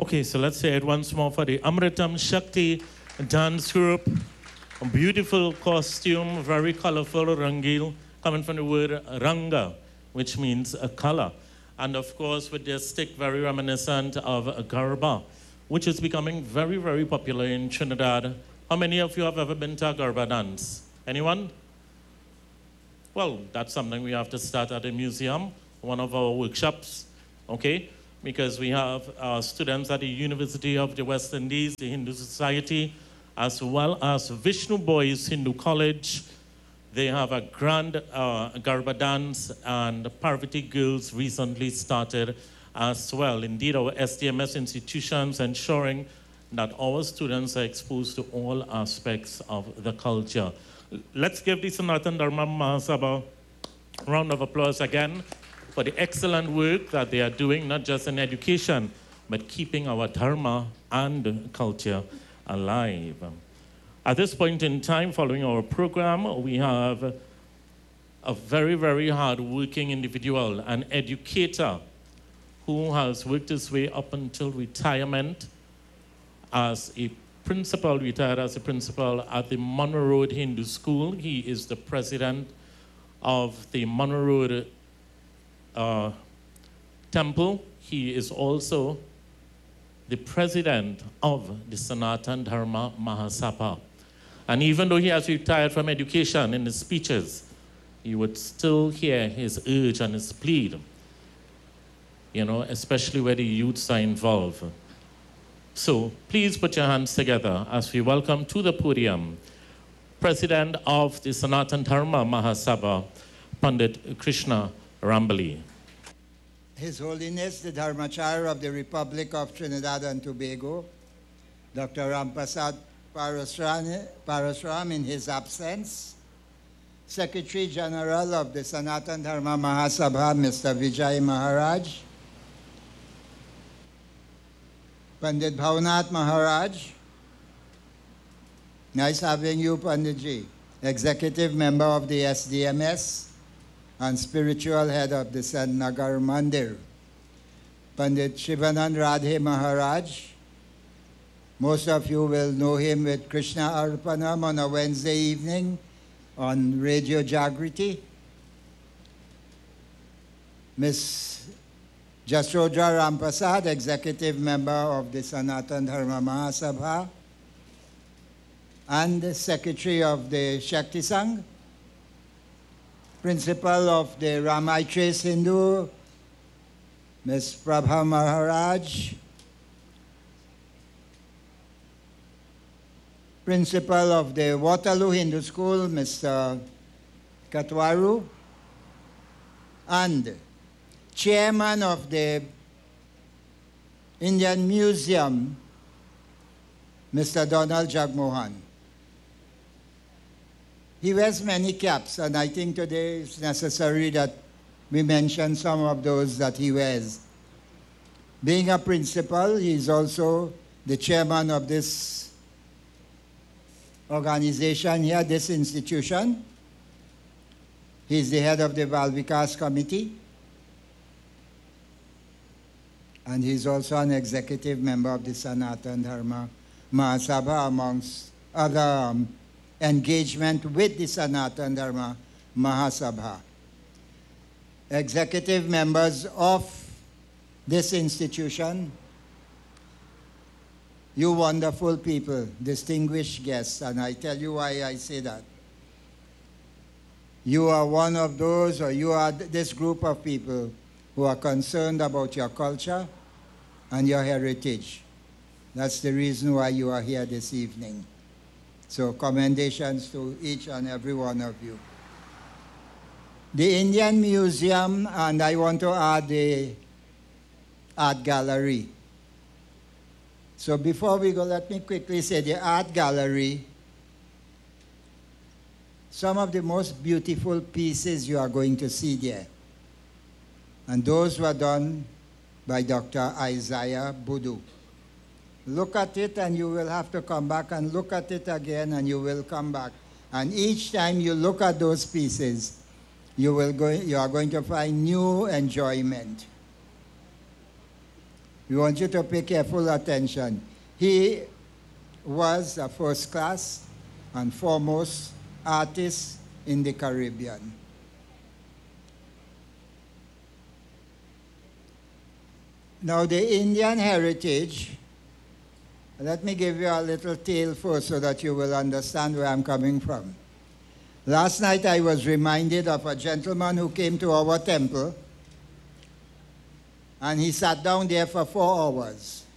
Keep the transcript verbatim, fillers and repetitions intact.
Okay, so let's say it once more for the Amritam Shakti dance group. A beautiful costume, very colorful, rangil, coming from the word ranga, which means a color. And of course, with their stick, very reminiscent of a garba, which is becoming very, very popular in Trinidad. How many of you have ever been to a garba dance? Anyone? Well, that's something we have to start at the museum, one of our workshops, okay? Because we have uh, students at the University of the West Indies, the Hindu Society, as well as Vishnu Boys Hindu College. They have a grand uh, Garba dance, and Parvati Girls recently started as well. Indeed, our S D M S institutions ensuring that our students are exposed to all aspects of the culture. Let's give the Sanatana Dharma Mahasabha a round of applause again for the excellent work that they are doing, not just in education, but keeping our dharma and culture alive. At this point in time, following our program, we have a very, very hard-working individual, an educator who has worked his way up until retirement as a principal, retired as a principal at the Monroe Road Hindu School. He is the president of the Monroe Road uh, Temple. He is also the president of the Sanatana Dharma Mahasabha. And even though he has retired from education in his speeches, you would still hear his urge and his plead, you know, especially where the youths are involved. So please put your hands together as we welcome to the podium President of the Sanatana Dharma Mahasabha, Pandit Krishna Rambali. His Holiness, the Dharmacharya of the Republic of Trinidad and Tobago, Doctor Rampasad Parasram in his absence, Secretary General of the Sanatana Dharma Mahasabha, Mister Vijay Maharaj, Pandit Bhavnath Maharaj, nice having you, Panditji, Executive Member of the S D M S and Spiritual Head of the Sant Nagar Mandir, Pandit Shivanand Radhe Maharaj. Most of you will know him with Krishna Arpanam on a Wednesday evening on Radio Jagriti. Miss Jasrodha Rampasad, Executive Member of the Sanatana Dharma Mahasabha and Secretary of the Shakti Sangh, Principal of the Ramaitres Hindu, Miss Prabha Maharaj, Principal of the Waterloo Hindu School, Mister Katwaru, and Chairman of the Indian Museum, Mister Donald Jagmohan. He wears many caps, and I think today it's necessary that we mention some of those that he wears. Being a principal, he is also the chairman of this organization here, this institution. He is the head of the Valvikas Committee. And he's also an executive member of the Sanatana Dharma Mahasabha, amongst other um, engagement with the Sanatana Dharma Mahasabha. Executive members of this institution, you wonderful people, distinguished guests, and I tell you why I say that. You are one of those, or you are this group of people who are concerned about your culture and your heritage. That's the reason why you are here this evening. So commendations to each and every one of you. The Indian Museum, and I want to add the art gallery. So before we go, let me quickly say the art gallery, some of the most beautiful pieces you are going to see there. And those were done by Doctor Isaiah Budu. Look at it and you will have to come back and look at it again and you will come back. And each time you look at those pieces, you, will go, you are going to find new enjoyment. We want you to pay careful attention. He was a first class and foremost artist in the Caribbean. Now, the Indian heritage, let me give you a little tale first so that you will understand where I'm coming from. Last night I was reminded of a gentleman who came to our temple, and he sat down there for four hours.